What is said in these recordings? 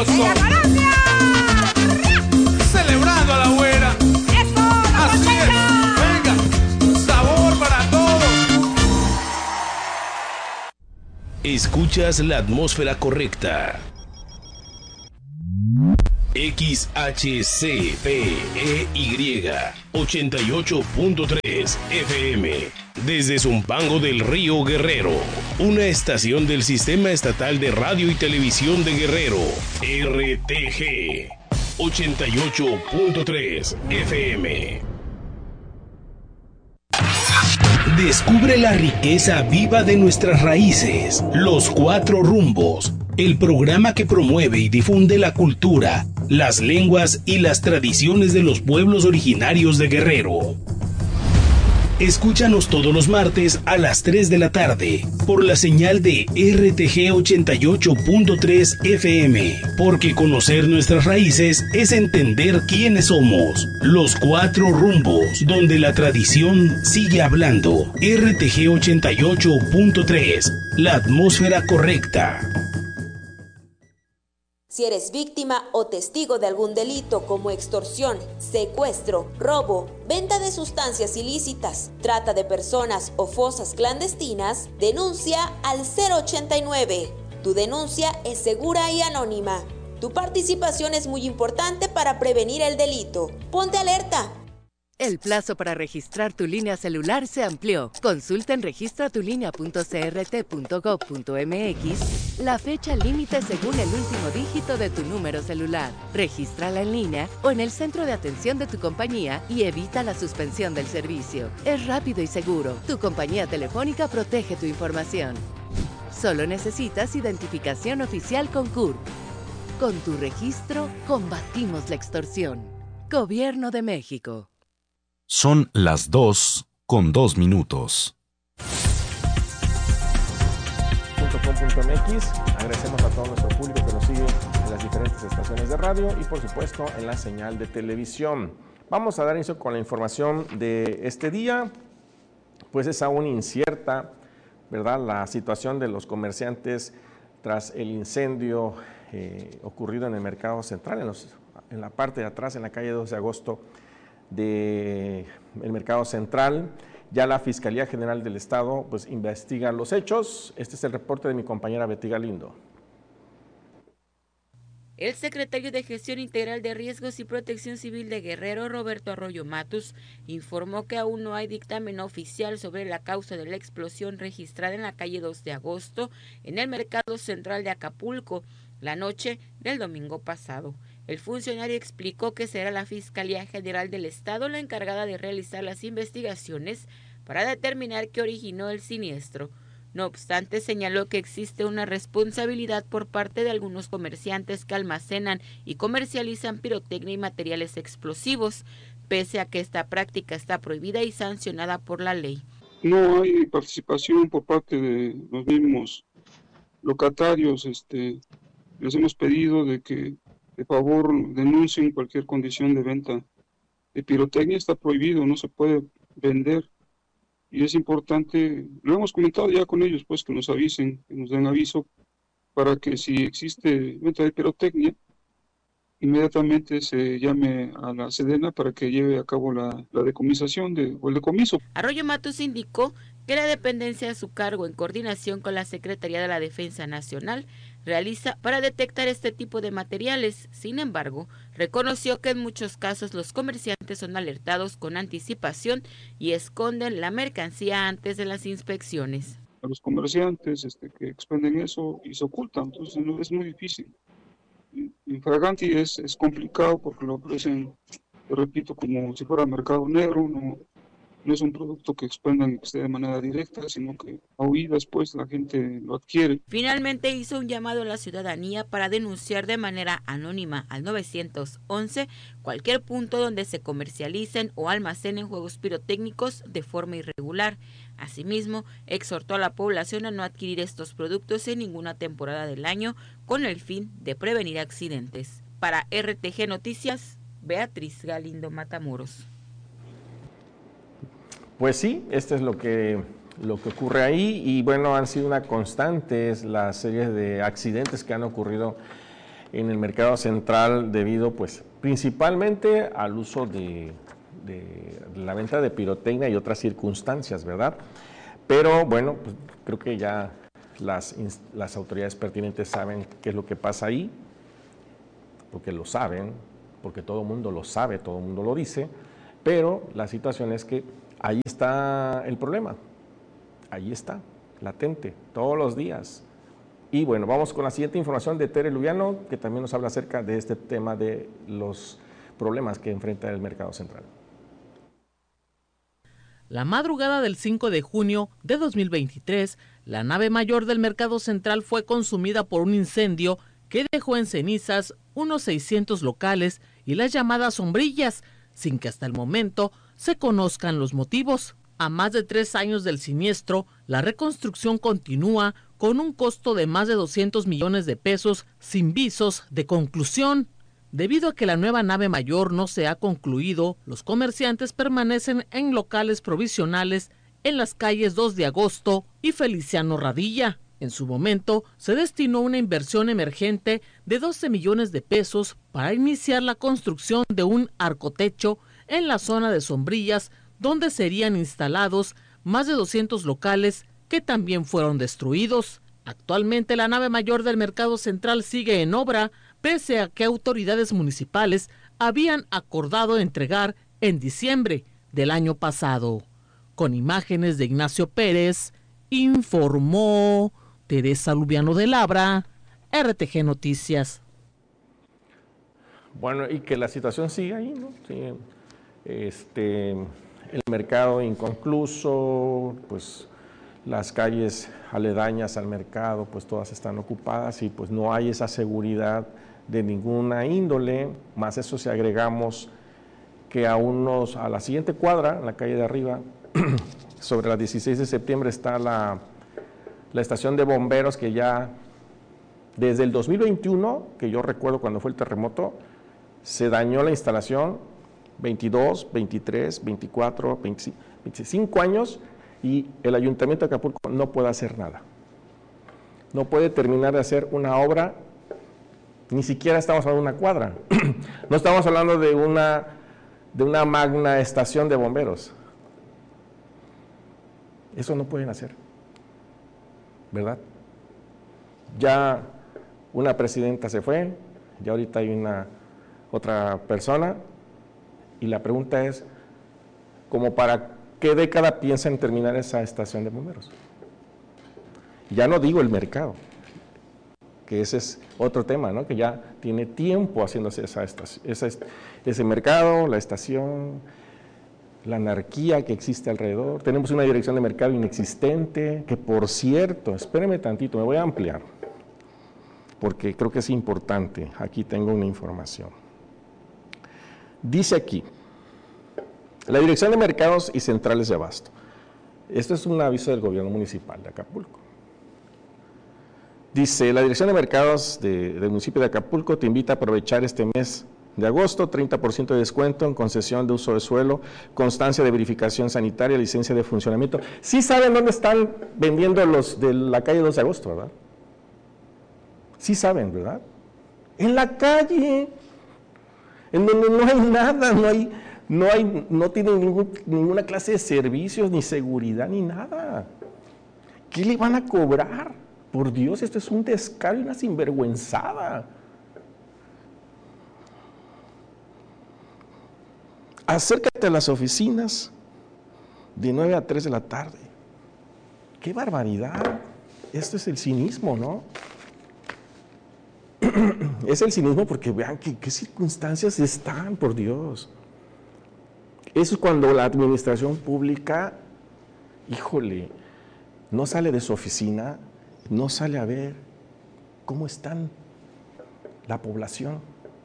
sabroso. Celebrando a la abuela. Así es. Venga, sabor para todos. Escuchas la atmósfera correcta. XHCPEY 88.3 FM desde Zumpango del Río Guerrero, una estación del Sistema Estatal de Radio y Televisión de Guerrero, RTG 88.3 FM. Descubre la riqueza viva de nuestras raíces. Los Cuatro Rumbos, el programa que promueve y difunde la cultura, las lenguas y las tradiciones de los pueblos originarios de Guerrero. Escúchanos todos los martes a las 3 de la tarde por la señal de RTG 88.3 FM, porque conocer nuestras raíces es entender quiénes somos. Los Cuatro Rumbos, donde la tradición sigue hablando. RTG 88.3, la atmósfera correcta. Si eres víctima o testigo de algún delito como extorsión, secuestro, robo, venta de sustancias ilícitas, trata de personas o fosas clandestinas, denuncia al 089. Tu denuncia es segura y anónima. Tu participación es muy importante para prevenir el delito. Ponte alerta. El plazo para registrar tu línea celular se amplió. Consulta en registratulínea.crt.gov.mx la fecha límite según el último dígito de tu número celular. Regístrala en línea o en el centro de atención de tu compañía y evita la suspensión del servicio. Es rápido y seguro. Tu compañía telefónica protege tu información. Solo necesitas identificación oficial con CURP. Con tu registro, combatimos la extorsión. Gobierno de México. Son las 2:02. .com.mx. Agradecemos a todo nuestro público que nos sigue en las diferentes estaciones de radio y por supuesto en la señal de televisión. Vamos a dar inicio con la información de este día. Pues es aún incierta, ¿verdad?, la situación de los comerciantes tras el incendio ocurrido en el Mercado Central, en la parte de atrás, en la calle 2 de agosto del Mercado Central. Ya la Fiscalía General del Estado pues investiga los hechos. Este es el reporte de mi compañera Betty Galindo. El secretario de Gestión Integral de Riesgos y Protección Civil de Guerrero, Roberto Arroyo Matus, informó que aún no hay dictamen oficial sobre la causa de la explosión registrada en la calle 2 de agosto en el Mercado Central de Acapulco la noche del domingo pasado. El funcionario explicó que será la Fiscalía General del Estado la encargada de realizar las investigaciones para determinar qué originó el siniestro. No obstante, señaló que existe una responsabilidad por parte de algunos comerciantes que almacenan y comercializan pirotecnia y materiales explosivos, pese a que esta práctica está prohibida y sancionada por la ley. No hay participación por parte de los mismos locatarios. Les hemos pedido de que de favor denuncien cualquier condición de venta de pirotecnia. Está prohibido, no se puede vender. Y es importante, lo hemos comentado ya con ellos, pues que nos avisen, que nos den aviso para que si existe venta de pirotecnia, inmediatamente se llame a la Sedena para que lleve a cabo la decomisación o el decomiso. Arroyo Matus indicó que la dependencia a su cargo, en coordinación con la Secretaría de la Defensa Nacional, realiza para detectar este tipo de materiales. Sin embargo, reconoció que en muchos casos los comerciantes son alertados con anticipación y esconden la mercancía antes de las inspecciones. A los comerciantes que expenden eso y se ocultan, entonces es muy difícil. Infraganti es complicado porque lo ofrecen, te repito, como si fuera mercado negro. No es un producto que expendan de manera directa, sino que a oídas pues la gente lo adquiere. Finalmente hizo un llamado a la ciudadanía para denunciar de manera anónima al 911 cualquier punto donde se comercialicen o almacenen juegos pirotécnicos de forma irregular. Asimismo, exhortó a la población a no adquirir estos productos en ninguna temporada del año con el fin de prevenir accidentes. Para RTG Noticias, Beatriz Galindo Matamoros. Pues sí, esto es lo que ocurre ahí y bueno, han sido una constante las series de accidentes que han ocurrido en el mercado central debido pues principalmente al uso de la venta de pirotecnia y otras circunstancias, ¿verdad? Pero bueno, pues, creo que ya las autoridades pertinentes saben qué es lo que pasa ahí, porque lo saben, porque todo el mundo lo sabe, todo el mundo lo dice, pero la situación es que ahí está el problema, ahí está, latente, todos los días. Y bueno, vamos con la siguiente información de Tere Lubiano, que también nos habla acerca de este tema de los problemas que enfrenta el mercado central. La madrugada del 5 de junio de 2023, la nave mayor del mercado central fue consumida por un incendio que dejó en cenizas unos 600 locales y las llamadas sombrillas, sin que hasta el momento se conozcan los motivos. A más de 3 años del siniestro, la reconstrucción continúa con un costo de más de 200 millones de pesos sin visos de conclusión. Debido a que la nueva nave mayor no se ha concluido, los comerciantes permanecen en locales provisionales en las calles 2 de Agosto y Feliciano Radilla. En su momento, se destinó una inversión emergente de 12 millones de pesos para iniciar la construcción de un arcotecho en la zona de Sombrillas, donde serían instalados más de 200 locales que también fueron destruidos. Actualmente la nave mayor del mercado central sigue en obra, pese a que autoridades municipales habían acordado entregar en diciembre del año pasado. Con imágenes de Ignacio Pérez, informó Teresa Lubiano de Labra, RTG Noticias. Bueno, y que la situación sigue ahí, ¿no? Sigue, el mercado inconcluso, pues las calles aledañas al mercado, pues todas están ocupadas y pues no hay esa seguridad de ninguna índole, más eso si agregamos que a la siguiente cuadra, en la calle de arriba, sobre la 16 de septiembre está la estación de bomberos que ya desde el 2021, que yo recuerdo cuando fue el terremoto, se dañó la instalación, 22, 23, 24, 25 años y el Ayuntamiento de Acapulco no puede hacer nada. No puede terminar de hacer una obra, ni siquiera estamos hablando de una cuadra, no estamos hablando de una magna estación de bomberos. Eso no pueden hacer, ¿verdad? Ya una presidenta se fue, ya ahorita hay otra persona, y la pregunta es, ¿como para qué década piensan terminar esa estación de bomberos? Ya no digo el mercado, que ese es otro tema, ¿no? Que ya tiene tiempo haciéndose ese mercado, la estación, la anarquía que existe alrededor. Tenemos una dirección de mercado inexistente, que por cierto, espérenme tantito, me voy a ampliar, porque creo que es importante. Aquí tengo una información. Dice aquí, la Dirección de Mercados y Centrales de Abasto. Esto es un aviso del gobierno municipal de Acapulco. Dice, la Dirección de Mercados del municipio de Acapulco te invita a aprovechar este mes de agosto, 30% de descuento en concesión de uso de suelo, constancia de verificación sanitaria, licencia de funcionamiento. Sí saben dónde están vendiendo los de la calle 2 de agosto, ¿verdad? Sí saben, ¿verdad? En la calle, en donde no hay nada, no tienen ninguna clase de servicios, ni seguridad, ni nada. ¿Qué le van a cobrar? Por Dios, esto es un descaro y una sinvergüenzada. Acércate a las oficinas de 9 a 3 de la tarde. ¡Qué barbaridad! Esto es el cinismo, ¿no? Es el cinismo porque vean qué circunstancias están, por Dios. Eso es cuando la administración pública, híjole, no sale de su oficina, no sale a ver cómo están la población.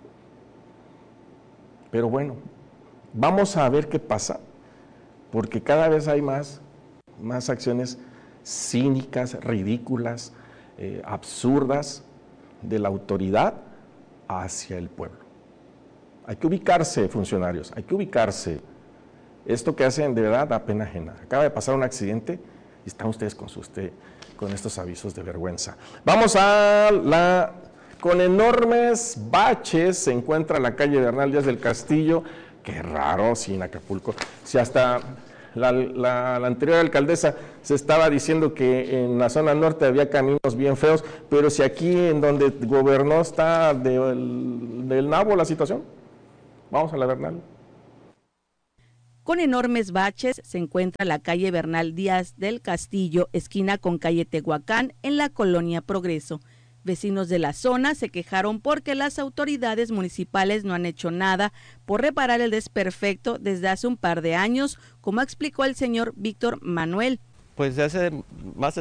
Pero bueno, vamos a ver qué pasa, porque cada vez hay más acciones cínicas, ridículas, absurdas de la autoridad hacia el pueblo. Hay que ubicarse, funcionarios, hay que ubicarse. Esto que hacen de verdad da pena ajena. Acaba de pasar un accidente y están ustedes con estos avisos de vergüenza. Vamos a la Con enormes baches se encuentra la calle Bernal Díaz del Castillo. Qué raro, sí, en Acapulco. Si hasta la anterior alcaldesa se estaba diciendo que en la zona norte había caminos bien feos, pero si aquí en donde gobernó está del nabo la situación. Vamos a la Bernal. Con enormes baches se encuentra la calle Bernal Díaz del Castillo, esquina con calle Tehuacán, en la colonia Progreso. Vecinos de la zona se quejaron porque las autoridades municipales no han hecho nada por reparar el desperfecto desde hace un par de años, como explicó el señor Víctor Manuel. Pues hace más de